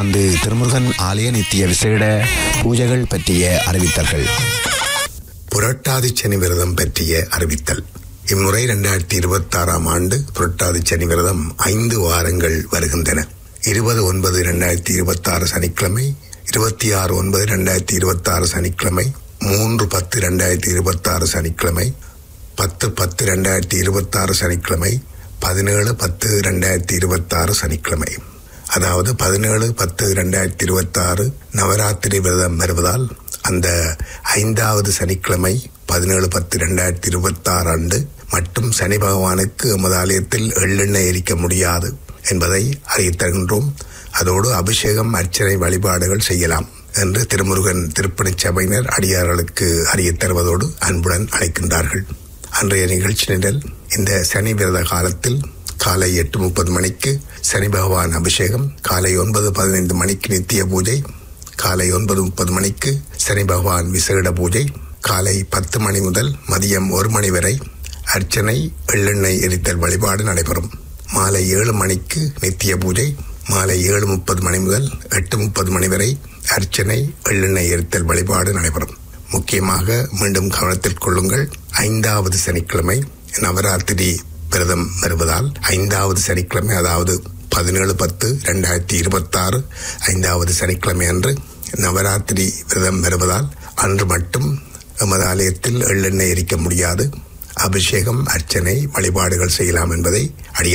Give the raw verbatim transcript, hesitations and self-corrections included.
வந்து திருமுருகன் ஆலய நித்திய விசேட பூஜைகள் பற்றிய அறிவித்தல்கள். புரட்டாதி சனி விரதம் பற்றிய அறிவித்தல். இம்முறை இரண்டாயிரத்தி இருபத்தி ஆறாம் ஆண்டு புரட்டாதி சனி விரதம் ஐந்து வாரங்கள் வருகின்றன. இருபது ஒன்பது இரண்டாயிரத்தி இருபத்தி ஆறு சனிக்கிழமை, இருபத்தி ஆறு ஒன்பது இரண்டாயிரத்தி இருபத்தி ஆறு சனிக்கிழமை, மூன்று பத்து இரண்டாயிரத்தி இருபத்தி ஆறு சனிக்கிழமை, பத்து பத்து இரண்டாயிரத்தி இருபத்தி ஆறு சனிக்கிழமை, பதினேழு பத்து இரண்டாயிரத்தி இருபத்தி ஆறு சனிக்கிழமை. அதாவது பதினேழு பத்து இரண்டாயிரத்தி இருபத்தி ஆறு நவராத்திரி விரதம் வருவதால் அந்த ஐந்தாவது சனிக்கிழமை பதினேழு பத்து இரண்டாயிரத்தி இருபத்தி ஆறு அன்று மட்டும் சனி பகவானுக்கு எமது ஆலயத்தில் எள்ளெண்ணெய் எரிக்க முடியாது என்பதை அறிவித்தருகின்றோம். அதோடு அபிஷேகம், அர்ச்சனை, வழிபாடுகள் செய்யலாம் என்று திருமுருகன் திருப்பணி சபையினர் அடியார்களுக்கு அறியத் தருவதோடு அன்புடன் அழைக்கின்றார்கள். அன்றைய நிகழ்ச்சி நிரல்: இந்த சனி விரத காலத்தில் காலை எட்டு முப்பது மணிக்கு சனி பகவான் அபிஷேகம், காலை ஒன்பது பதினைந்து மணிக்கு நித்திய பூஜை, காலை ஒன்பது முப்பது மணிக்கு சனி பகவான் விசேட பூஜை, காலை பத்து மணி முதல் மதியம் ஒரு மணி வரை அர்ச்சனை, எள்ளெண்ணெய் எரித்தல் வழிபாடு நடைபெறும். மாலை ஏழு மணிக்கு நித்திய பூஜை, மாலை ஏழு முப்பது மணி முதல் எட்டு முப்பது மணி வரை அர்ச்சனை, எள்ளெண்ணெய் எரித்தல் வழிபாடு நடைபெறும். முக்கியமாக மீண்டும் கவனத்தில் கொள்ளுங்கள், ஐந்தாவது சனிக்கிழமை நவராத்திரி விரதம் வருவதால் ஐந்தாவது சனிக்கிழமை, அதாவது பதினேழு பத்து இரண்டாயிரத்தி இருபத்தி ஆறு ஐந்தாவது சனிக்கிழமை அன்று நவராத்திரி விரதம் வருவதால் அன்று மட்டும் எமது ஆலயத்தில் எள்ளெண்ணெய் எரிக்க முடியாது. அபிஷேகம், அர்ச்சனை, வழிபாடுகள் செய்யலாம் என்பதை அடிய